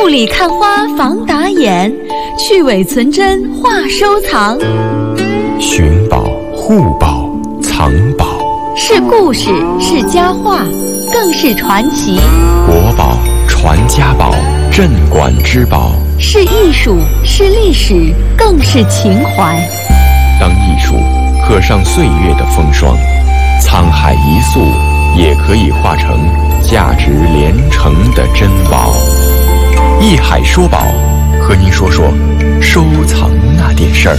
雾里看花防打眼，去伪存真话收藏。 寻宝、护宝、藏宝， 是故事，是佳话，更是传奇。 国宝、传家宝，镇馆之宝， 是艺术，是历史，更是情怀。 当艺术刻上岁月的风霜，沧海一粟也可以化成价值连城的珍宝。艺海说宝，和您说说收藏那点事儿。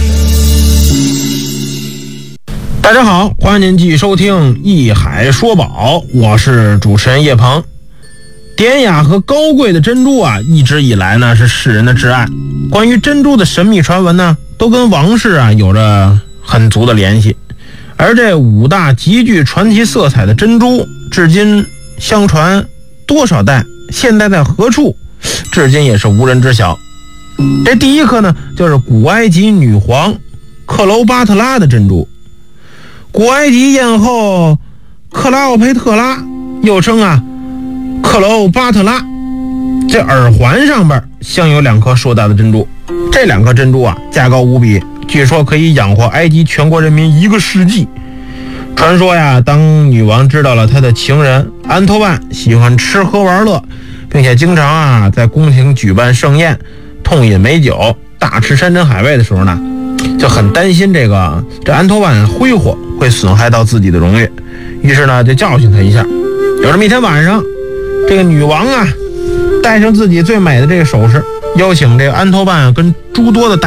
大家好，欢迎您继续收听艺海说宝，我是主持人叶鹏。典雅和高贵的珍珠啊，一直以来呢是世人的挚爱。关于珍珠的神秘传闻呢，都跟王室啊有着很足的联系。而这5大极具传奇色彩的珍珠，至今相传多少代，现在在何处，至今也是无人知晓。这第一颗呢，就是古埃及女皇克娄巴特拉的珍珠。古埃及艳后克拉奥佩特拉，又称克娄巴特拉，这耳环上边镶有2颗硕大的珍珠。这2颗珍珠价高无比，据说可以养活埃及全国人民1个世纪。传说当女王知道了她的情人安托万喜欢吃喝玩乐，并且经常在宫廷举办盛宴，痛饮美酒，大吃山珍海味的时候呢，就很担心这安托万挥霍会损害到自己的荣誉，于是呢就教训他一下。有这么一天晚上，这个女王戴上自己最美的这个首饰，邀请这个安托万跟诸多的大